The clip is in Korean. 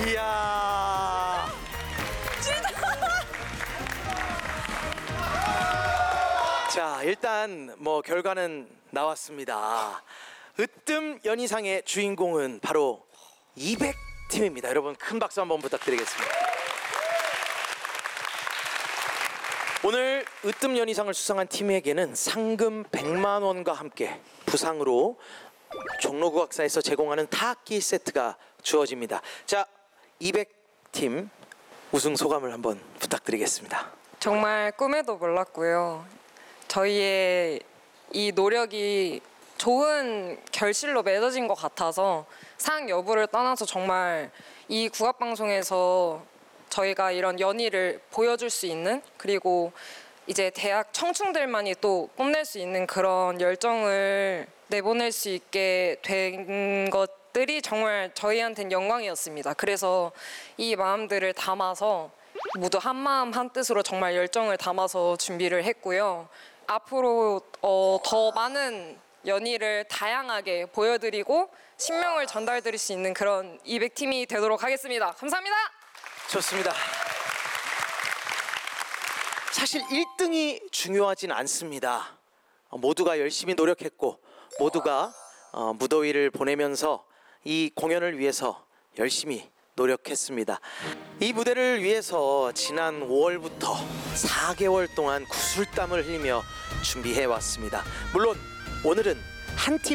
이야. 자, 일단 뭐 결과는 나왔습니다. 으뜸 연희상의 주인공은 바로 200팀입니다. 여러분 큰 박수 한번 부탁드리겠습니다. 오늘 으뜸 연희상을 수상한 팀에게는 상금 100만 원과 함께 부상으로 종로구학사에서 제공하는 타악기 세트가 주어집니다. 자, 200팀 우승 소감을 한번 부탁드리겠습니다. 정말 꿈에도 몰랐고요. 저희의 이 노력이 좋은 결실로 맺어진 것 같아서 상 여부를 떠나서 정말 이 국악방송에서 저희가 이런 연희를 보여줄 수 있는, 그리고 이제 대학 청춘들만이 또 뽐낼 수 있는 그런 열정을 내보낼 수 있게 된 것들이 정말 저희한테는 영광이었습니다. 그래서 이 마음들을 담아서 모두 한 마음 한 뜻으로 정말 열정을 담아서 준비를 했고요. 앞으로 더 많은 연희를 다양하게 보여드리고 신명을 전달드릴 수 있는 그런 200팀이 되도록 하겠습니다. 감사합니다. 좋습니다. 사실 1등이 중요하진 않습니다. 모두가 열심히 노력했고 모두가 무더위를 보내면서 이 공연을 위해서 열심히 노력했습니다. 이 무대를 위해서 지난 5월부터 4개월 동안 구슬땀을 흘리며 준비해 왔습니다. 물론 오늘은 한 팀